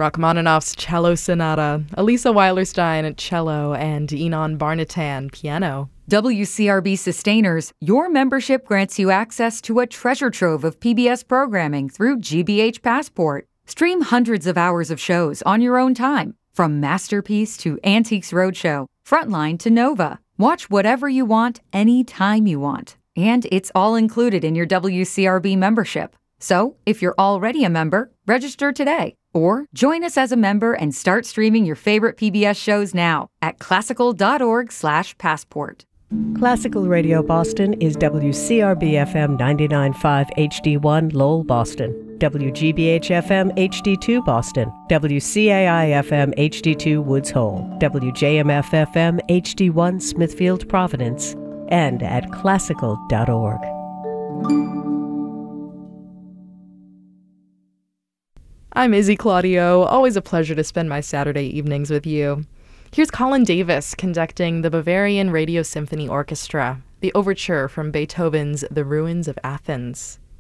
Rachmaninoff's Cello Sonata, Elisa Weilerstein at cello, and Enon Barnatan piano. WCRB Sustainers, your membership grants you access to a treasure trove of PBS programming through GBH Passport. Stream hundreds of hours of shows on your own time, from Masterpiece to Antiques Roadshow, Frontline to Nova. Watch whatever you want, anytime you want. And it's all included in your WCRB membership. So, if you're already a member, register today. Or join us as a member and start streaming your favorite PBS shows now at classical.org/passport. Classical Radio Boston is WCRB-FM 99.5 HD1 Lowell, Boston, WGBH-FM HD2 Boston, WCAI-FM HD2 Woods Hole, WJMF-FM HD1 Smithfield, Providence, and at classical.org. I'm Izzy Claudio. Always a pleasure to spend my Saturday evenings with you. Here's Colin Davis conducting the Bavarian Radio Symphony Orchestra, the overture from Beethoven's The Ruins of Athens.